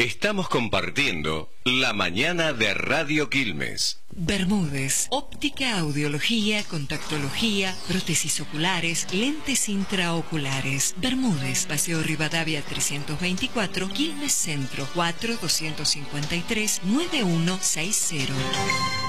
Estamos compartiendo la mañana de Radio Quilmes. Bermúdez, óptica, audiología, contactología, prótesis oculares, lentes intraoculares. Bermúdez, Paseo Rivadavia 324, Quilmes Centro, 4-253-9160.